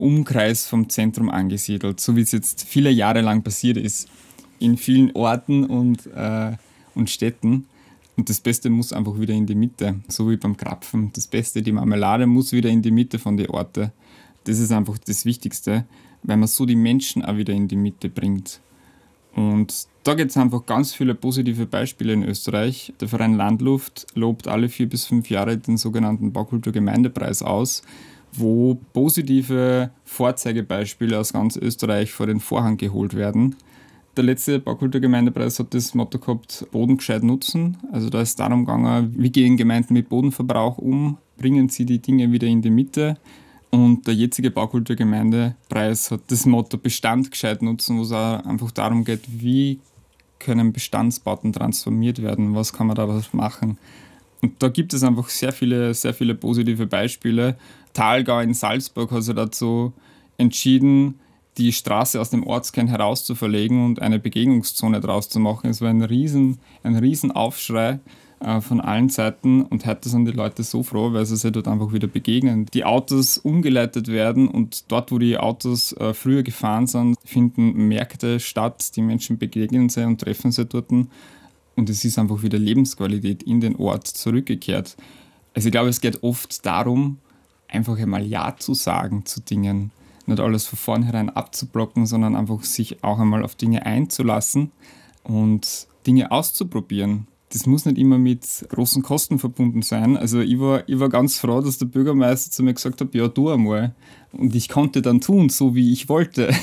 Umkreis vom Zentrum angesiedelt, so wie es jetzt viele Jahre lang passiert ist, in vielen Orten und Städten. Und das Beste muss einfach wieder in die Mitte, so wie beim Krapfen. Das Beste, die Marmelade, muss wieder in die Mitte von den Orten. Das ist einfach das Wichtigste, weil man so die Menschen auch wieder in die Mitte bringt. Und da gibt es einfach ganz viele positive Beispiele in Österreich. Der Verein Landluft lobt alle 4 bis 5 Jahre den sogenannten Baukultur-Gemeindepreis aus, wo positive Vorzeigebeispiele aus ganz Österreich vor den Vorhang geholt werden. Der letzte Baukultur-Gemeindepreis hat das Motto gehabt, Boden gescheit nutzen. Also da ist darum gegangen, wie gehen Gemeinden mit Bodenverbrauch um, bringen sie die Dinge wieder in die Mitte. Und der jetzige Baukultur-Gemeindepreis hat das Motto Bestand gescheit nutzen, wo es auch einfach darum geht, wie können Bestandsbauten transformiert werden, was kann man da was machen. Und da gibt es einfach sehr viele positive Beispiele. Thalgau in Salzburg hat sich dazu entschieden, die Straße aus dem Ortskern herauszuverlegen und eine Begegnungszone draus zu machen. Es war ein riesen Aufschrei von allen Seiten und heute sind die Leute so froh, weil sie sich dort einfach wieder begegnen. Die Autos umgeleitet werden und dort, wo die Autos früher gefahren sind, finden Märkte statt, die Menschen begegnen sich und treffen sich dort und es ist einfach wieder Lebensqualität in den Ort zurückgekehrt. Also ich glaube, es geht oft darum, einfach einmal Ja zu sagen zu Dingen. Nicht alles von vornherein abzublocken, sondern einfach sich auch einmal auf Dinge einzulassen und Dinge auszuprobieren. Das muss nicht immer mit großen Kosten verbunden sein. Also ich war ganz froh, dass der Bürgermeister zu mir gesagt hat, ja, tu einmal. Und ich konnte dann tun, so wie ich wollte.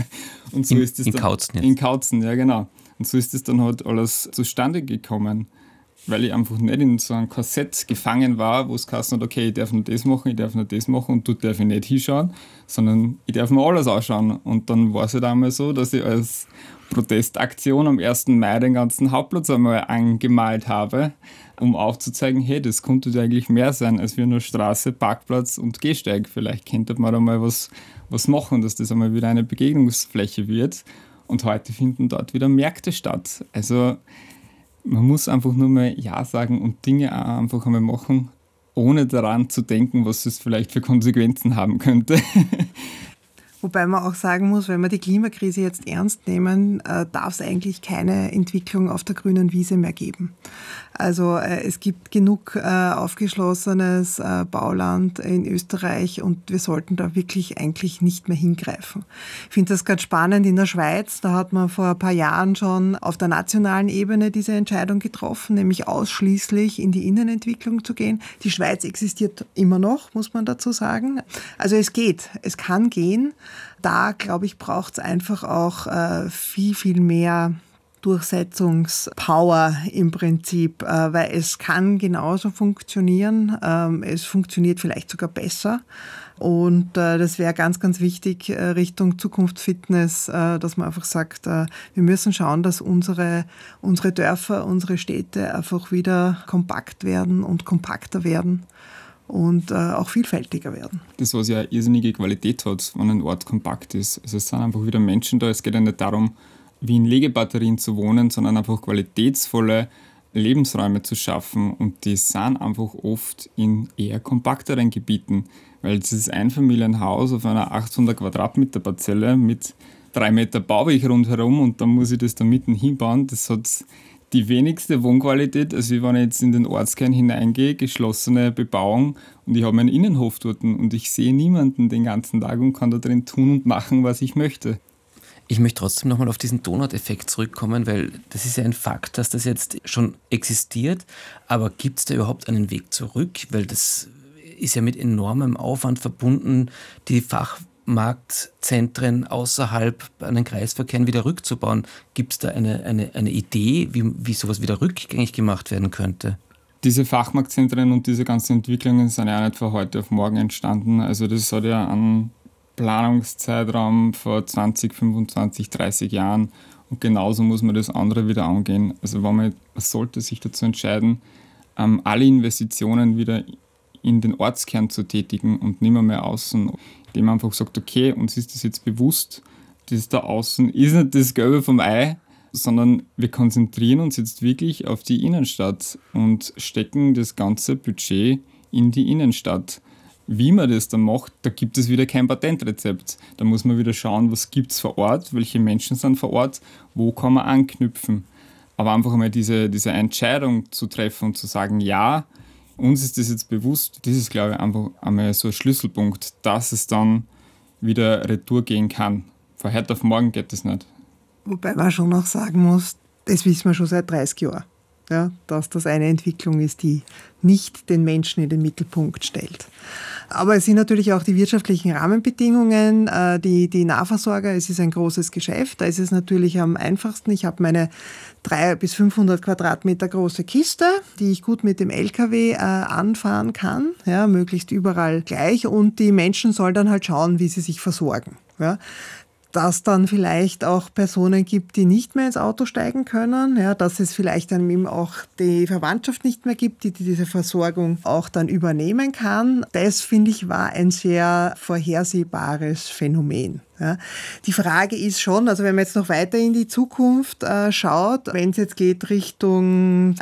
Und so ist es in Kautzen jetzt. In Kautzen, ja genau. Und so ist es dann halt alles zustande gekommen. Weil ich einfach nicht in so einem Korsett gefangen war, wo es geheißen hat, okay, ich darf nur das machen, ich darf nur das machen und dort darf ich nicht hinschauen, sondern ich darf mir alles anschauen. Und dann war es halt einmal so, dass ich als Protestaktion am 1. Mai den ganzen Hauptplatz einmal angemalt habe, um aufzuzeigen, hey, das könnte eigentlich mehr sein, als wir nur Straße, Parkplatz und Gehsteig. Vielleicht könnte man da mal was machen, dass das einmal wieder eine Begegnungsfläche wird. Und heute finden dort wieder Märkte statt. Also man muss einfach nur mal Ja sagen und Dinge auch einfach einmal machen, ohne daran zu denken, was es vielleicht für Konsequenzen haben könnte. Wobei man auch sagen muss, wenn wir die Klimakrise jetzt ernst nehmen, darf es eigentlich keine Entwicklung auf der grünen Wiese mehr geben. Also es gibt genug aufgeschlossenes Bauland in Österreich und wir sollten da wirklich eigentlich nicht mehr hingreifen. Ich finde das ganz spannend in der Schweiz. Da hat man vor ein paar Jahren schon auf der nationalen Ebene diese Entscheidung getroffen, nämlich ausschließlich in die Innenentwicklung zu gehen. Die Schweiz existiert immer noch, muss man dazu sagen. Also es geht, es kann gehen. Da, glaube ich, braucht es einfach auch viel mehr Durchsetzungspower im Prinzip, weil es kann genauso funktionieren. Es funktioniert vielleicht sogar besser. Und das wäre ganz, ganz wichtig Richtung Zukunftsfitness, dass man einfach sagt, wir müssen schauen, dass unsere Dörfer, unsere Städte einfach wieder kompakt werden und kompakter werden. Und auch vielfältiger werden. Das, was ja eine irrsinnige Qualität hat, wenn ein Ort kompakt ist. Also es sind einfach wieder Menschen da. Es geht ja nicht darum, wie in Legebatterien zu wohnen, sondern einfach qualitätsvolle Lebensräume zu schaffen. Und die sind einfach oft in eher kompakteren Gebieten. Weil dieses Einfamilienhaus auf einer 800 Quadratmeter Parzelle mit 3 Meter Bauweg rundherum und dann muss ich das da mitten hinbauen, das hat die wenigste Wohnqualität, also wenn ich jetzt in den Ortskern hineingehe, geschlossene Bebauung und ich habe meinen Innenhof dort und ich sehe niemanden den ganzen Tag und kann da drin tun und machen, was ich möchte. Ich möchte trotzdem nochmal auf diesen Donut-Effekt zurückkommen, weil das ist ja ein Fakt, dass das jetzt schon existiert, aber gibt es da überhaupt einen Weg zurück? Weil das ist ja mit enormem Aufwand verbunden, die Fachmarktzentren außerhalb einen Kreisverkehr wieder rückzubauen. Gibt es da eine Idee, wie sowas wieder rückgängig gemacht werden könnte? Diese Fachmarktzentren und diese ganzen Entwicklungen sind ja auch nicht von heute auf morgen entstanden. Also das hat ja einen Planungszeitraum vor 20, 25, 30 Jahren und genauso muss man das andere wieder angehen. Also man sollte sich dazu entscheiden, alle Investitionen wieder in den Ortskern zu tätigen und nicht mehr außen, indem man einfach sagt, okay, uns ist das jetzt bewusst, das da außen ist nicht das Gelbe vom Ei, sondern wir konzentrieren uns jetzt wirklich auf die Innenstadt und stecken das ganze Budget in die Innenstadt. Wie man das dann macht, da gibt es wieder kein Patentrezept. Da muss man wieder schauen, was gibt es vor Ort, welche Menschen sind vor Ort, wo kann man anknüpfen. Aber einfach einmal diese Entscheidung zu treffen und zu sagen, ja, uns ist das jetzt bewusst, das ist, glaube ich, einfach einmal so ein Schlüsselpunkt, dass es dann wieder retour gehen kann. Von heute auf morgen geht das nicht. Wobei man schon auch sagen muss, das wissen wir schon seit 30 Jahren. Ja, dass das eine Entwicklung ist, die nicht den Menschen in den Mittelpunkt stellt. Aber es sind natürlich auch die wirtschaftlichen Rahmenbedingungen, die Nahversorger, es ist ein großes Geschäft, da ist es natürlich am einfachsten. Ich habe meine 300 bis 500 Quadratmeter große Kiste, die ich gut mit dem LKW anfahren kann, ja, möglichst überall gleich, und die Menschen sollen dann halt schauen, wie sie sich versorgen. Ja. Dass dann vielleicht auch Personen gibt, die nicht mehr ins Auto steigen können, ja, dass es vielleicht dann eben auch die Verwandtschaft nicht mehr gibt, die diese Versorgung auch dann übernehmen kann. Das, finde ich, war ein sehr vorhersehbares Phänomen. Ja. Die Frage ist schon, also wenn man jetzt noch weiter in die Zukunft schaut, wenn es jetzt geht Richtung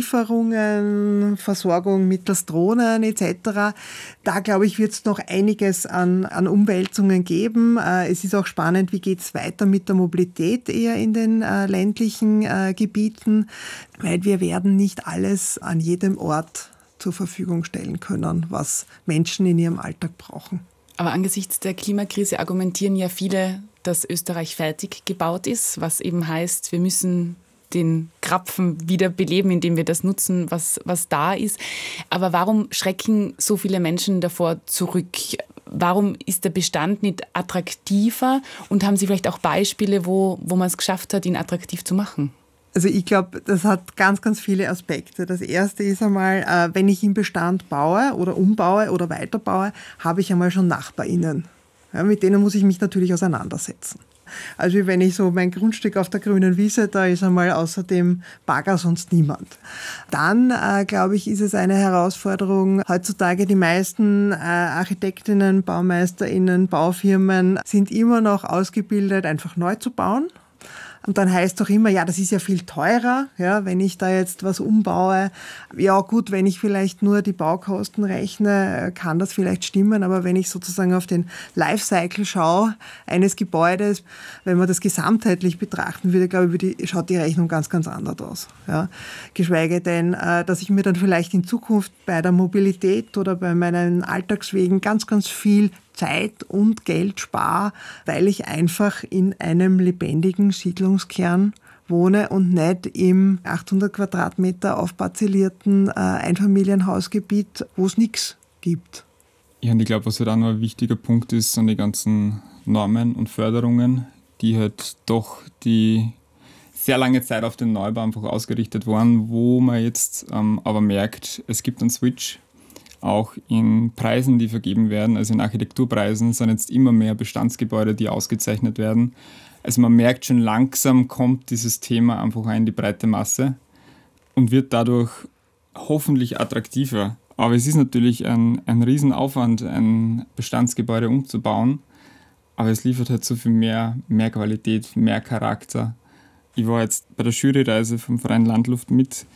Lieferungen, Versorgung mittels Drohnen etc., da glaube ich, wird es noch einiges an Umwälzungen geben. Es ist auch spannend, wie geht es weiter mit der Mobilität eher in den ländlichen Gebieten, weil wir werden nicht alles an jedem Ort zur Verfügung stellen können, was Menschen in ihrem Alltag brauchen. Aber angesichts der Klimakrise argumentieren ja viele, dass Österreich fertig gebaut ist, was eben heißt, wir müssen den Krapfen wieder beleben, indem wir das nutzen, was da ist. Aber warum schrecken so viele Menschen davor zurück? Warum ist der Bestand nicht attraktiver? Und haben Sie vielleicht auch Beispiele, wo man es geschafft hat, ihn attraktiv zu machen? Also ich glaube, das hat ganz, ganz viele Aspekte. Das erste ist einmal, wenn ich im Bestand baue oder umbaue oder weiterbaue, habe ich einmal schon NachbarInnen. Ja, mit denen muss ich mich natürlich auseinandersetzen. Also wenn ich so mein Grundstück auf der grünen Wiese, da ist einmal außer dem Bagger sonst niemand. Dann, glaube ich, ist es eine Herausforderung. Heutzutage die meisten Architektinnen, BaumeisterInnen, Baufirmen sind immer noch ausgebildet, einfach neu zu bauen. Und dann heißt doch immer, ja, das ist ja viel teurer, ja, wenn ich da jetzt was umbaue. Ja gut, wenn ich vielleicht nur die Baukosten rechne, kann das vielleicht stimmen. Aber wenn ich sozusagen auf den Lifecycle schaue eines Gebäudes, wenn man das gesamtheitlich betrachten würde, glaube ich, schaut die Rechnung ganz, ganz anders aus. Ja. Geschweige denn, dass ich mir dann vielleicht in Zukunft bei der Mobilität oder bei meinen Alltagswegen ganz, ganz viel Zeit und Geld spare, weil ich einfach in einem lebendigen Siedlungskern wohne und nicht im 800 Quadratmeter aufparzellierten Einfamilienhausgebiet, wo es nichts gibt. Ja, und ich glaube, was halt auch noch ein wichtiger Punkt ist, sind die ganzen Normen und Förderungen, die halt doch die sehr lange Zeit auf den Neubau einfach ausgerichtet waren, wo man jetzt aber merkt, es gibt einen Switch. Auch in Preisen, die vergeben werden, also in Architekturpreisen, sind jetzt immer mehr Bestandsgebäude, die ausgezeichnet werden. Also man merkt schon, langsam kommt dieses Thema einfach in die breite Masse und wird dadurch hoffentlich attraktiver. Aber es ist natürlich ein Riesenaufwand, ein Bestandsgebäude umzubauen. Aber es liefert halt so viel mehr Qualität, mehr Charakter. Ich war jetzt bei der Juryreise vom Verein Landluft mit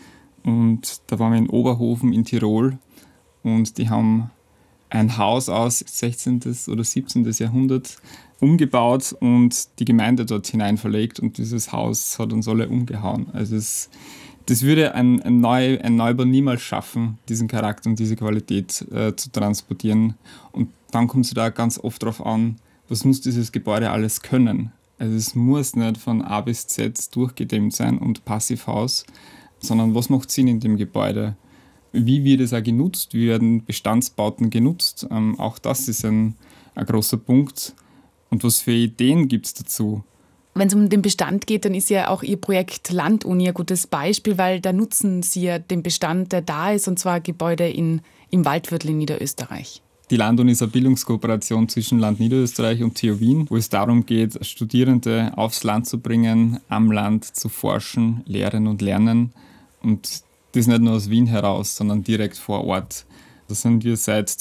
und da waren wir in Oberhofen in Tirol. Und die haben ein Haus aus 16. oder 17. Jahrhundert umgebaut und die Gemeinde dort hinein verlegt. Und dieses Haus hat uns alle umgehauen. Also das würde ein Neubau niemals schaffen, diesen Charakter und diese Qualität zu transportieren. Und dann kommt es da ganz oft darauf an, was muss dieses Gebäude alles können. Also es muss nicht von A bis Z durchgedämmt sein und Passivhaus, sondern was macht Sinn in dem Gebäude? Wie wird es auch genutzt? Wie werden Bestandsbauten genutzt? Auch das ist ein großer Punkt. Und was für Ideen gibt es dazu? Wenn es um den Bestand geht, dann ist ja auch Ihr Projekt Landuni ein gutes Beispiel, weil da nutzen Sie ja den Bestand, der da ist, und zwar Gebäude im Waldviertel in Niederösterreich. Die Landuni ist eine Bildungskooperation zwischen Land Niederösterreich und TU Wien, wo es darum geht, Studierende aufs Land zu bringen, am Land zu forschen, lehren und lernen. Und das nicht nur aus Wien heraus, sondern direkt vor Ort. Da sind wir seit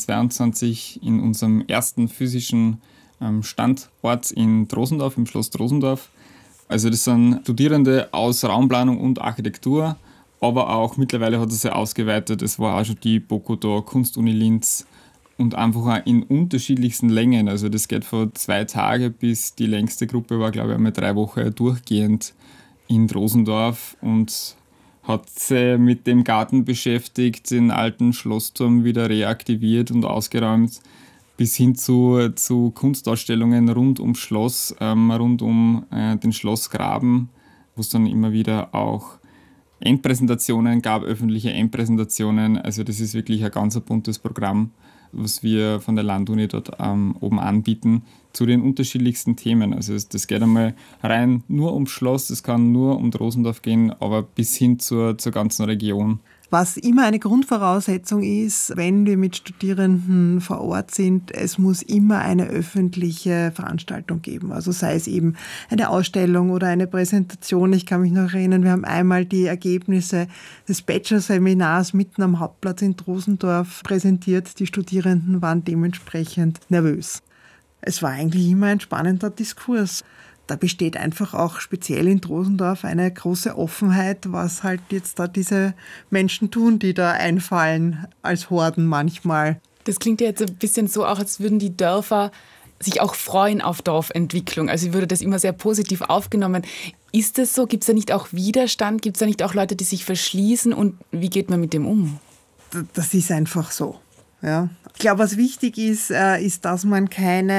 2022 in unserem ersten physischen Standort in Drosendorf, im Schloss Drosendorf. Also das sind Studierende aus Raumplanung und Architektur, aber auch mittlerweile hat es ja ausgeweitet. Es war auch schon die BOKU da, Kunstuni Linz und einfach auch in unterschiedlichsten Längen. Also das geht von 2 Tage bis die längste Gruppe war, glaube ich, einmal 3 Wochen durchgehend in Drosendorf und hat sich mit dem Garten beschäftigt, den alten Schlossturm wieder reaktiviert und ausgeräumt, bis hin zu Kunstausstellungen rund ums Schloss, rund um den Schlossgraben, wo es dann immer wieder auch Endpräsentationen gab, öffentliche Endpräsentationen. Also das ist wirklich ein ganz buntes Programm, was wir von der Landuni dort oben anbieten, zu den unterschiedlichsten Themen. Also das geht einmal rein nur ums Schloss, es kann nur um Drosendorf gehen, aber bis hin zur ganzen Region. Was immer eine Grundvoraussetzung ist, wenn wir mit Studierenden vor Ort sind, es muss immer eine öffentliche Veranstaltung geben. Also sei es eben eine Ausstellung oder eine Präsentation. Ich kann mich noch erinnern, wir haben einmal die Ergebnisse des Bachelor-Seminars mitten am Hauptplatz in Drosendorf präsentiert. Die Studierenden waren dementsprechend nervös. Es war eigentlich immer ein spannender Diskurs. Da besteht einfach auch speziell in Drosendorf eine große Offenheit, was halt jetzt da diese Menschen tun, die da einfallen als Horden manchmal. Das klingt ja jetzt ein bisschen so, auch als würden die Dörfer sich auch freuen auf Dorfentwicklung. Also würde das immer sehr positiv aufgenommen. Ist das so? Gibt es da nicht auch Widerstand? Gibt es da nicht auch Leute, die sich verschließen? Und wie geht man mit dem um? Das ist einfach so. Ja. Ich glaube, was wichtig ist, dass man keine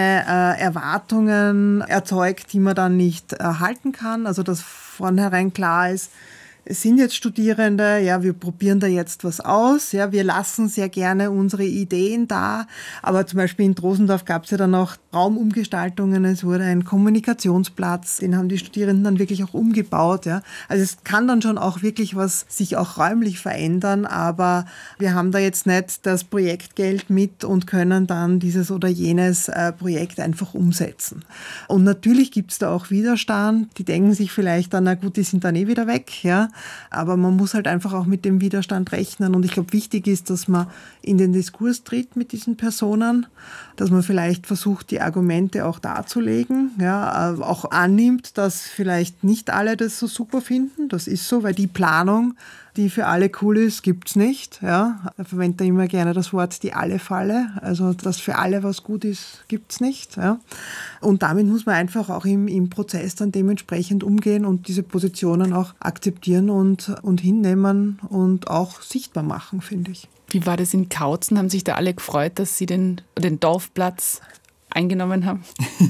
Erwartungen erzeugt, die man dann nicht halten kann. Also dass vornherein klar ist, es sind jetzt Studierende, ja, wir probieren da jetzt was aus, ja, wir lassen sehr gerne unsere Ideen da, aber zum Beispiel in Drosendorf gab es ja dann auch Raumumgestaltungen, es wurde ein Kommunikationsplatz, den haben die Studierenden dann wirklich auch umgebaut, ja. Also es kann dann schon auch wirklich was sich auch räumlich verändern, aber wir haben da jetzt nicht das Projektgeld mit und können dann dieses oder jenes Projekt einfach umsetzen. Und natürlich gibt es da auch Widerstand, die denken sich vielleicht dann, na gut, die sind dann eh wieder weg, ja. Aber man muss halt einfach auch mit dem Widerstand rechnen. Und ich glaube, wichtig ist, dass man in den Diskurs tritt mit diesen Personen, dass man vielleicht versucht, die Argumente auch darzulegen, ja, auch annimmt, dass vielleicht nicht alle das so super finden. Das ist so, weil die Planung, die für alle cool ist, gibt's nicht. Ja. Ich verwende immer gerne das Wort die Alle-Falle. Also, dass für alle was gut ist, gibt's nicht. Ja. Und damit muss man einfach auch im Prozess dann dementsprechend umgehen und diese Positionen auch akzeptieren und hinnehmen und auch sichtbar machen, finde ich. Wie war das in Kautzen? Haben sich da alle gefreut, dass Sie den Dorfplatz eingenommen haben?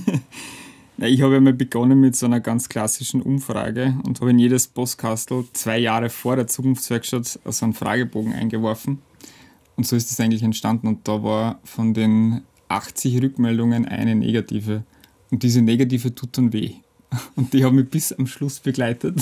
Ich habe einmal begonnen mit so einer ganz klassischen Umfrage und habe in jedes Postkastel 2 Jahre vor der Zukunftswerkstatt so einen Fragebogen eingeworfen. Und so ist es eigentlich entstanden. Und da war von den 80 Rückmeldungen eine negative. Und diese negative tut dann weh. Und die haben mich bis am Schluss begleitet.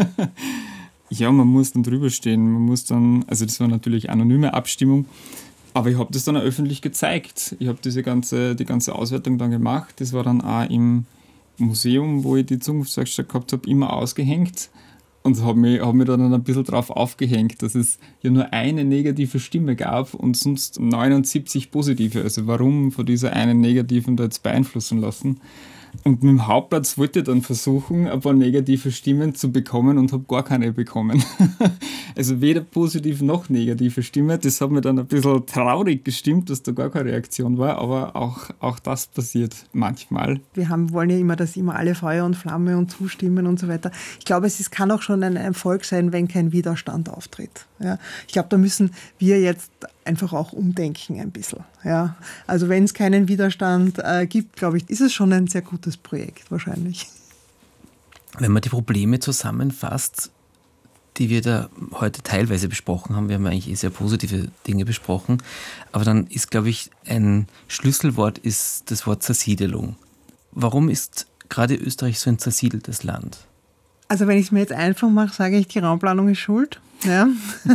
Ja, man muss dann drüber stehen. Man muss dann, also das war natürlich anonyme Abstimmung, aber ich habe das dann auch öffentlich gezeigt. Ich habe die ganze Auswertung dann gemacht. Das war dann auch im Museum, wo ich die Zukunftswerkstatt gehabt habe, immer ausgehängt und habe mich dann ein bisschen drauf aufgehängt, dass es ja nur eine negative Stimme gab und sonst 79 positive. Also warum von dieser einen negativen da jetzt beeinflussen lassen? Und mit dem Hauptplatz wollte ich dann versuchen, ein paar negative Stimmen zu bekommen und habe gar keine bekommen. Also weder positiv noch negative Stimme. Das hat mir dann ein bisschen traurig gestimmt, dass da gar keine Reaktion war, aber auch das passiert manchmal. Wir wollen ja immer, dass immer alle Feuer und Flamme und zustimmen und so weiter. Ich glaube, kann auch schon ein Erfolg sein, wenn kein Widerstand auftritt. Ja. Ich glaube, da müssen wir jetzt einfach auch umdenken ein bisschen. Ja. Also wenn es keinen Widerstand gibt, glaube ich, ist es schon ein sehr gutes Projekt wahrscheinlich. Wenn man die Probleme zusammenfasst, die wir da heute teilweise besprochen haben, wir haben eigentlich sehr positive Dinge besprochen, aber dann ist, glaube ich, ein Schlüsselwort ist das Wort Zersiedelung. Warum ist gerade Österreich so ein zersiedeltes Land? Also wenn ich es mir jetzt einfach mache, sage ich, die Raumplanung ist schuld. Ja.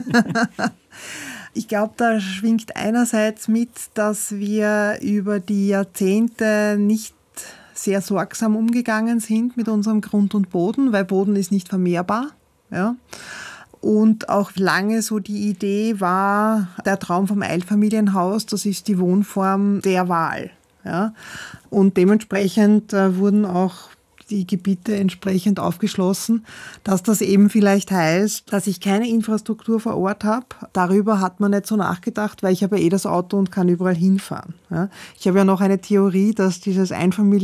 Ich glaube, da schwingt einerseits mit, dass wir über die Jahrzehnte nicht sehr sorgsam umgegangen sind mit unserem Grund und Boden, weil Boden ist nicht vermehrbar. Ja. Und auch lange so die Idee war, der Traum vom Einfamilienhaus, das ist die Wohnform der Wahl. Ja. Und dementsprechend wurden auch die Gebiete entsprechend aufgeschlossen, dass das eben vielleicht heißt, dass ich keine Infrastruktur vor Ort habe. Darüber hat man nicht so nachgedacht, weil ich habe ja das Auto und kann überall hinfahren. Ja. Ich habe ja noch eine Theorie, dass dieses